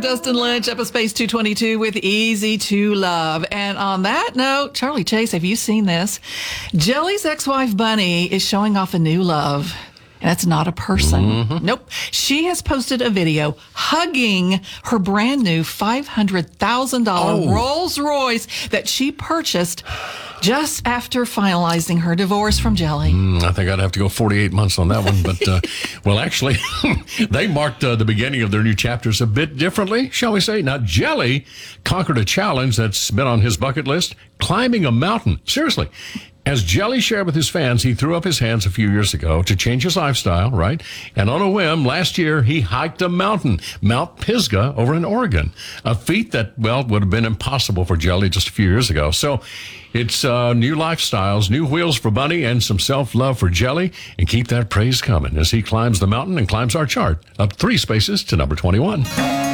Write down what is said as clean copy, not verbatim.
Dustin Lynch up at Space 222 with Easy to Love. And on that note, Charlie Chase, have you seen this? Jelly's ex-wife Bunny is showing off a new love. And that's not a person. Mm-hmm. Nope. She has posted a video hugging her brand new $500,000 Rolls Royce that she purchased just after finalizing her divorce from Jelly. I think I'd have to go 48 months on that one. But, well, actually, they marked the beginning of their new chapters a bit differently, shall we say. Now, Jelly conquered a challenge that's been on his bucket list, climbing a mountain. Seriously. As Jelly shared with his fans, he threw up his hands a few years ago to change his lifestyle, right? And on a whim, last year, he hiked a mountain, Mount Pisgah, over in Oregon. A feat that, well, would have been impossible for Jelly just a few years ago. So it's new lifestyles, new wheels for Bunny, and some self-love for Jelly. And keep that praise coming as he climbs the mountain and climbs our chart up 3 spaces to number 21.